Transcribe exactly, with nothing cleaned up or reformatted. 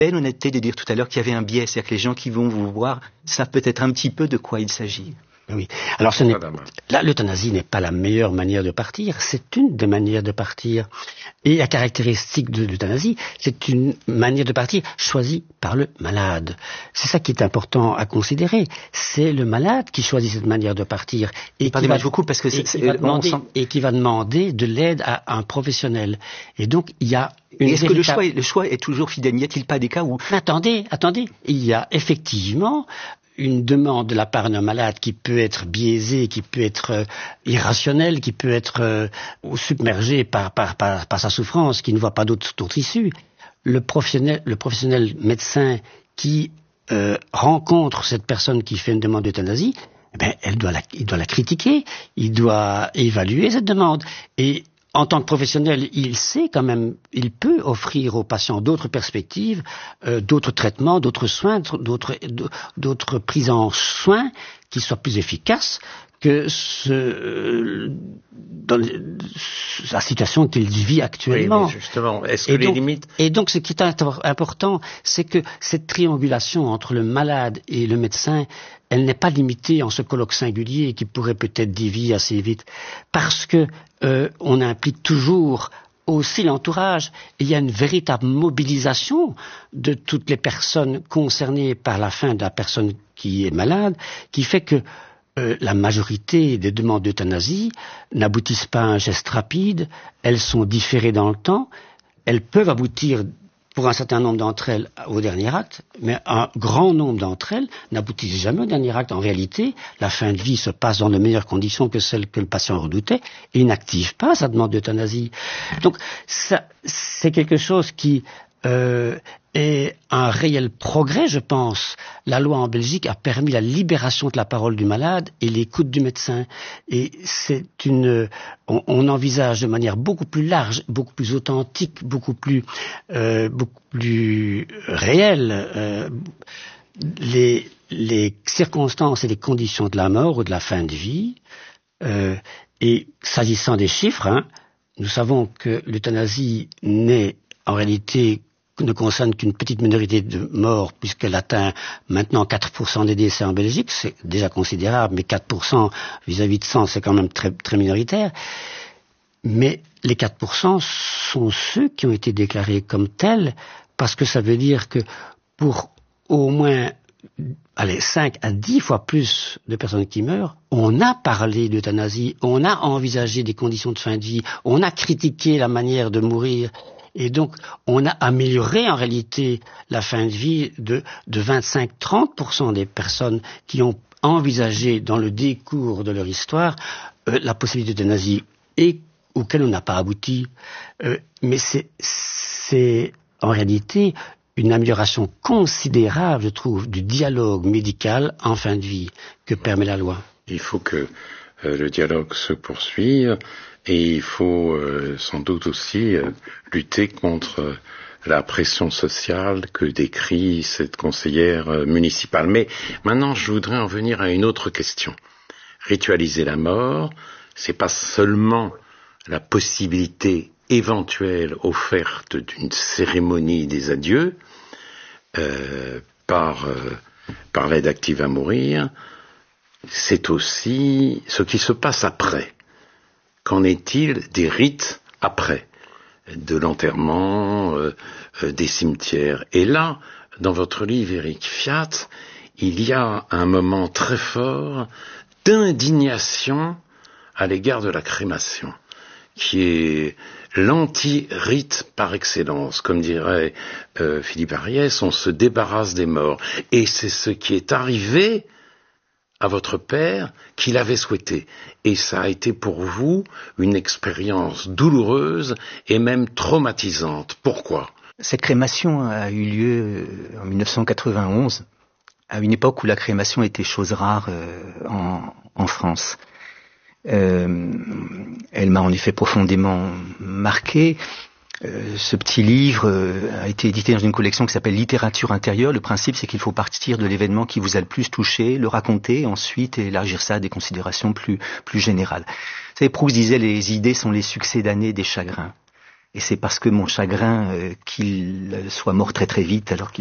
l'honnêteté de dire tout à l'heure qu'il y avait un biais, c'est-à-dire que les gens qui vont vous voir savent peut-être un petit peu de quoi il s'agit. Oui. Alors, ce n'est, là, l'euthanasie n'est pas la meilleure manière de partir, c'est une des manières de partir. Et la caractéristique de l'euthanasie, c'est une manière de partir choisie par le malade. C'est ça qui est important à considérer. C'est le malade qui choisit cette manière de partir. Et qui va, beaucoup parce que c'est, et qui va demander, sent... et qui va demander de l'aide à un professionnel. Et donc, il y a une et est-ce véritable... que le choix, est, le choix est toujours fidèle? N'y a-t-il pas des cas où... Attendez, attendez. Il y a effectivement... une demande de la part d'un malade qui peut être biaisée, qui peut être euh, irrationnelle, qui peut être euh, submergée par, par, par, par sa souffrance, qui ne voit pas d'autre, d'autre issue. Le professionnel, le professionnel médecin qui euh, rencontre cette personne qui fait une demande d'euthanasie, eh ben, elle doit la, il doit la critiquer, il doit évaluer cette demande. Et en tant que professionnel, il sait quand même, il peut offrir aux patients d'autres perspectives, euh, d'autres traitements, d'autres soins, d'autres, d'autres prises en soins qui soient plus efficaces que ce, euh, dans la situation qu'il vit actuellement. Oui, mais justement, est-ce que et les donc, limites... Et donc, ce qui est important, c'est que cette triangulation entre le malade et le médecin, elle n'est pas limitée en ce colloque singulier qui pourrait peut-être dévier assez vite, parce que euh, on implique toujours aussi l'entourage. Il y a une véritable mobilisation de toutes les personnes concernées par la fin de la personne qui est malade, qui fait que Euh, la majorité des demandes d'euthanasie n'aboutissent pas à un geste rapide, elles sont différées dans le temps, elles peuvent aboutir pour un certain nombre d'entre elles au dernier acte, mais un grand nombre d'entre elles n'aboutissent jamais au dernier acte. En réalité, la fin de vie se passe dans de meilleures conditions que celles que le patient redoutait et il n'active pas sa demande d'euthanasie. Donc ça, c'est quelque chose qui euh, est un réel progrès, je pense. La loi en Belgique a permis la libération de la parole du malade et l'écoute du médecin. Et c'est une, on, on envisage de manière beaucoup plus large, beaucoup plus authentique, beaucoup plus, euh, beaucoup plus réelle euh, les, les circonstances et les conditions de la mort ou de la fin de vie. Euh, et s'agissant des chiffres, hein, nous savons que l'euthanasie n'est en réalité ne concerne qu'une petite minorité de morts, puisqu'elle atteint maintenant quatre pour cent des décès en Belgique, c'est déjà considérable, mais quatre pour cent vis-à-vis de cent, c'est quand même très, très minoritaire. Mais les quatre pour cent sont ceux qui ont été déclarés comme tels, parce que ça veut dire que pour au moins allez, cinq à dix fois plus de personnes qui meurent, on a parlé d'euthanasie, on a envisagé des conditions de fin de vie, on a critiqué la manière de mourir. Et donc, on a amélioré en réalité la fin de vie de, de vingt-cinq à trente pour cent des personnes qui ont envisagé dans le décours de leur histoire euh, la possibilité d'euthanasie et auquel on n'a pas abouti. Euh, mais c'est, c'est en réalité une amélioration considérable, je trouve, du dialogue médical en fin de vie que permet la loi. Il faut que euh, le dialogue se poursuive. Et il faut euh, sans doute aussi euh, lutter contre euh, la pression sociale que décrit cette conseillère euh, municipale. Mais maintenant, je voudrais en venir à une autre question. Ritualiser la mort, c'est pas seulement la possibilité éventuelle offerte d'une cérémonie des adieux euh, par, euh, par l'aide active à mourir, c'est aussi ce qui se passe après. Qu'en est-il des rites après, de l'enterrement, euh, euh, des cimetières? Et là, dans votre livre, Éric Fiat, il y a un moment très fort d'indignation à l'égard de la crémation, qui est l'anti-rite par excellence. Comme dirait euh, Philippe Ariès, on se débarrasse des morts. Et c'est ce qui est arrivé à votre père qu'il avait souhaité. Et ça a été pour vous une expérience douloureuse et même traumatisante. Pourquoi? Cette crémation a eu lieu en dix-neuf cent quatre-vingt-onze, à une époque où la crémation était chose rare euh, en, en France. Euh, elle m'a en effet profondément marqué. Euh, ce petit livre euh, a été édité dans une collection qui s'appelle Littérature intérieure. Le principe, c'est qu'il faut partir de l'événement qui vous a le plus touché, le raconter, ensuite élargir ça à des considérations plus, plus générales. Vous savez, Proust disait « Les idées sont les succès d'années des chagrins ». Et c'est parce que mon chagrin euh, qu'il soit mort très très vite alors qu'il